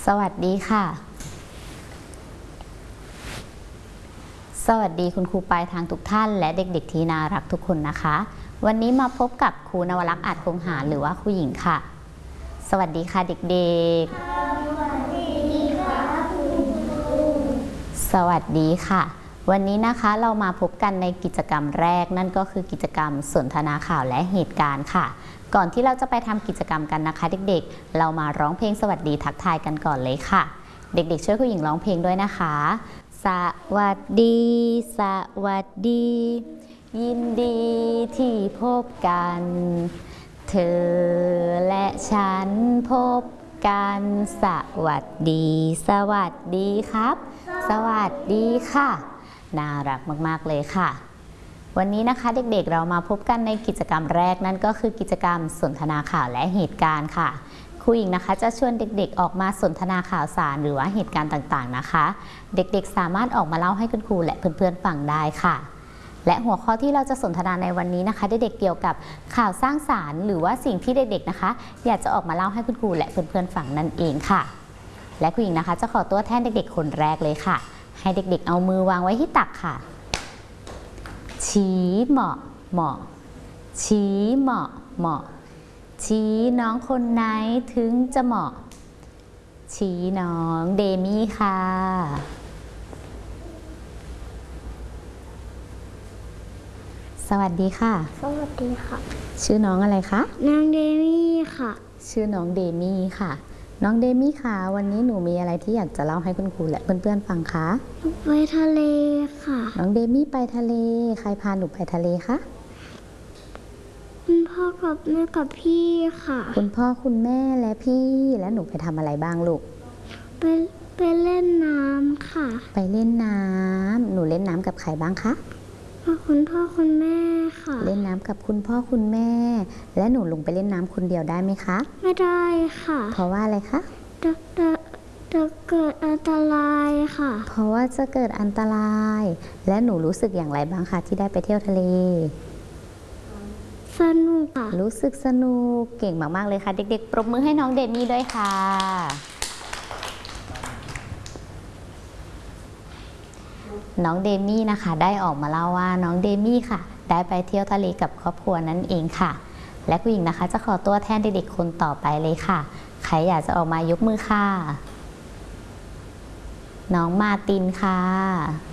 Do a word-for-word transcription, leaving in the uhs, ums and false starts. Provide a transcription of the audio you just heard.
สวัสดีค่ะสวัสดีคุณครูปลายทางทุกท่านและเด็กๆที่น่ารักทุกคนนะคะวันนี้มาพบกับครูนวลักษณ์อาจคงหาหรือว่าครูหญิงค่ะสวัสดีค่ะเด็กๆสวัสดีค่ะคุณครูสวัสดีค่ะวันนี้นะคะเรามาพบกันในกิจกรรมแรกนั่นก็คือกิจกรรมสนทนาข่าวและเหตุการณ์ค่ะก่อนที่เราจะไปทำกิจกรรมกันนะคะเด็กๆเรามาร้องเพลงสวัสดีทักทายกันก่อนเลยค่ะเด็กๆช่วยครูหญิงร้องเพลงด้วยนะคะสวัสดีสวัสดียินดีที่พบกันเธอและฉันพบกันสวัสดีสวัสดีครับสวัสดีค่ะน่ารักมากๆเลยค่ะวันนี้นะคะเด็กๆเรามาพบกันในกิจกรรมแรกนั่นก็คือกิจกรรมสนทนาข่าวและเหตุการณ์ค่ะครูหญิงนะคะจะชวนเด็กๆออกมาสนทนาข่าวสารหรือว่าเหตุการณ์ต่างๆนะคะเด็กๆสามารถออกมาเล่าให้คุณครูและเพื่อนๆฟังได้ค่ะและหัวข้อที่เราจะสนทนาในวันนี้นะคะเด็กๆเกี่ยวกับข่าวสร้างสรรค์หรือว่าสิ่งที่เด็กๆนะคะอยากจะออกมาเล่าให้คุณครูและเพื่อนๆฟังนั่นเองค่ะและครูหญิงนะคะจะขอตัวแทนเด็กๆคนแรกเลยค่ะให้เด็กๆเอามือวางไว้ที่ตักค่ะชี้เหมาะเหมาะชี้เหมาะเหมาะชี้น้องคนไหนถึงจะเหมาะชี้น้องเดมี่ค่ะสวัสดีค่ะสวัสดีค่ะชื่อน้องอะไรคะน้องเดมี่ค่ะชื่อน้องเดมี่ค่ะน้องเดมี่ค่ะวันนี้หนูมีอะไรที่อยากจะเล่าให้คุณครูและเพื่อนๆฟังคะไปทะเลค่ะน้องเดมี่ไปทะเลใครพาหนูไปทะเลคะคุณพ่อกับแม่กับพี่ค่ะคุณพ่อคุณแม่และพี่แล้วหนูไปทำอะไรบ้างลูกไปไปเล่นน้ำค่ะไปเล่นน้ำหนูเล่นน้ำกับใครบ้างคะคุณพ่อคุณแม่ค่ะเล่นน้ำกับคุณพ่อคุณแม่และหนูลงไปเล่นน้ำคนเดียวได้ไหมคะไม่ได้ค่ะเพราะว่าอะไรคะจะจะจะเกิดอันตรายค่ะเพราะว่าจะเกิดอันตรายและหนูรู้สึกอย่างไรบ้างคะที่ได้ไปเที่ยวทะเลสนุกค่ะรู้สึกสนุกเก่งมากๆเลยค่ะเด็กๆปรบมือให้น้องเดมี่ด้วยค่ะน้องเดมี่นะคะได้ออกมาเล่าว่าน้องเดมี่ค่ะได้ไปเที่ยวทะเลกับครอบครัวนั่นเองค่ะและผู้หญิงนะคะจะขอตัวแทนเด็กๆคนต่อไปเลยค่ะใครอยากจะออกมายกมือค่ะน้องมาตินค่ะ